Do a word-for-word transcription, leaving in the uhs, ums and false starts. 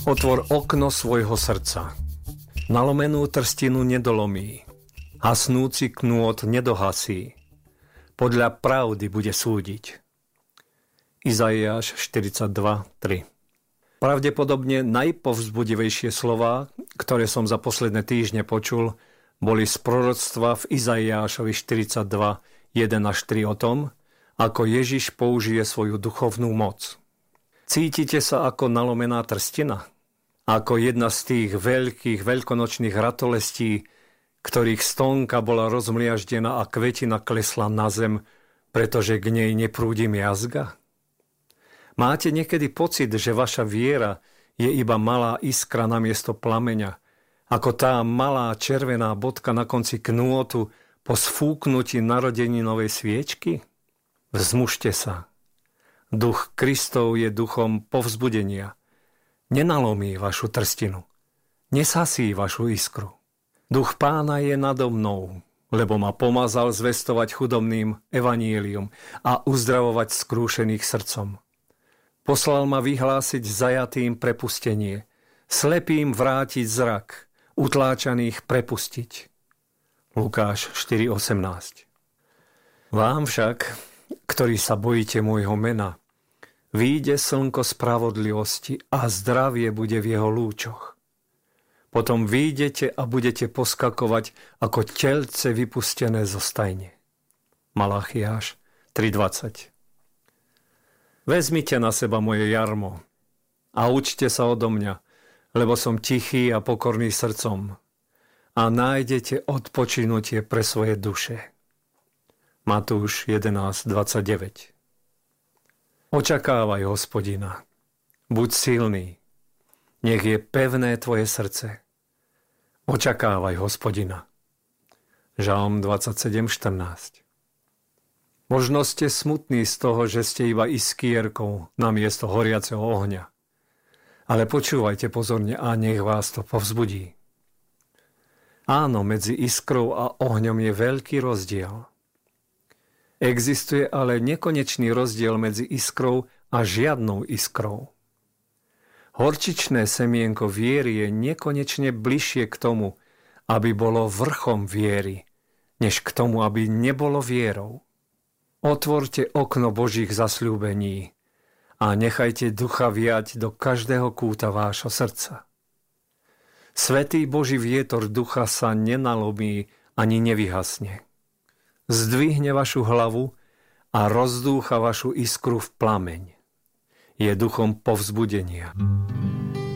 Otvor okno svojho srdca. Nalomenú trstinu nedolomí. Hasnúci knôt nedohasí. Podľa pravdy bude súdiť. Izaiáš štyridsaťdva tri. Pravdepodobne najpovzbudivejšie slová, ktoré som za posledné týždne počul, boli z proroctva v Izaiášovi štyridsaťdva jeden až tri o tom, ako Ježiš použije svoju duchovnú moc. Cítite sa ako nalomená trstina? Ako jedna z tých veľkých veľkonočných ratolestí, ktorých stonka bola rozmliaždená a kvetina klesla na zem, pretože k nej neprúdi miazga? Máte niekedy pocit, že vaša viera je iba malá iskra namiesto plameňa, ako tá malá červená bodka na konci knôtu po sfúknutí narodeninovej sviečky? Vzmužte sa. Duch Kristov je duchom povzbudenia. Nenalomí vašu trstinu. Nesasí vašu iskru. Duch Pána je nado mnou, lebo ma pomazal zvestovať chudobným evanílium a uzdravovať skrúšených srdcom. Poslal ma vyhlásiť zajatým prepustenie, slepým vrátiť zrak, utláčaných prepustiť. Lukáš štyri osemnásť. Vám však, ktorí sa bojíte môjho mena, vyjde slnko spravodlivosti a zdravie bude v jeho lúčoch. Potom vyjdete a budete poskakovať ako telce vypustené zo stajne. Malachiáš tri dvadsať. Vezmite na seba moje jarmo a učte sa odo mňa, lebo som tichý a pokorný srdcom a nájdete odpočinutie pre svoje duše. Matúš jedenásť dvadsaťdeväť. Očakávaj Hospodina. Buď silný. Nech je pevné tvoje srdce. Očakávaj Hospodina. Žalm dvadsaťsedem štrnásť. Možno ste smutní z toho, že ste iba iskierkou namiesto horiaceho ohňa. Ale počúvajte pozorne a nech vás to povzbudí. Áno, medzi iskrou a ohňom je veľký rozdiel. Existuje ale nekonečný rozdiel medzi iskrou a žiadnou iskrou. Horčičné semienko viery je nekonečne bližšie k tomu, aby bolo vrchom viery, než k tomu, aby nebolo vierou. Otvorte okno Božích zasľúbení a nechajte ducha viať do každého kúta vášho srdca. Svätý Boží vietor ducha sa nenalomí ani nevyhasne. Zdvihne vašu hlavu a rozdúcha vašu iskru v plameň. Je duchom povzbudenia.